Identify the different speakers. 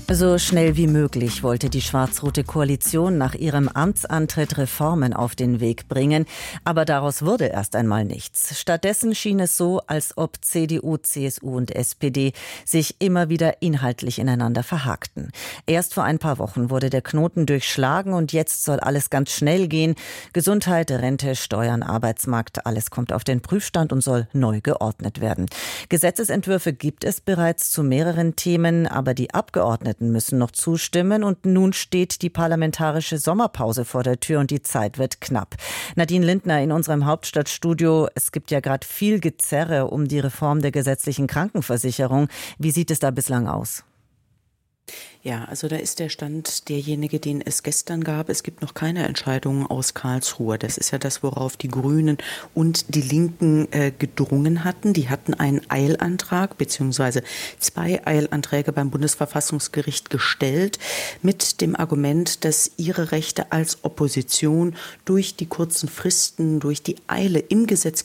Speaker 1: So schnell wie möglich wollte die schwarz-rote Koalition nach ihrem Amtsantritt Reformen auf den Weg bringen. Aber daraus wurde erst einmal nichts. Stattdessen schien es so, als ob CDU, CSU und SPD sich immer wieder inhaltlich ineinander verhakten. Erst vor ein paar Wochen wurde der Knoten durchschlagen und jetzt soll alles ganz schnell gehen. Gesundheit, Rente, Steuern, Arbeitsmarkt, alles kommt auf den Prüfstand und soll neu geordnet werden. Gesetzesentwürfe gibt es bereits zu mehreren Themen, aber die Abgeordneten müssen noch zustimmen und nun steht die parlamentarische Sommerpause vor der Tür und die Zeit wird knapp. Nadine Lindner in unserem Hauptstadtstudio. Es gibt ja gerade viel Gezerre um die Reform der gesetzlichen Krankenversicherung. Wie sieht es da bislang aus?
Speaker 2: Ja, also da ist der Stand derjenige, den es gestern gab. Es gibt noch keine Entscheidungen aus Karlsruhe. Das ist ja das, worauf die Grünen und die Linken gedrungen hatten. Die hatten einen Eilantrag bzw. 2 Eilanträge beim Bundesverfassungsgericht gestellt mit dem Argument, dass ihre Rechte als Opposition durch die kurzen Fristen, durch die Eile im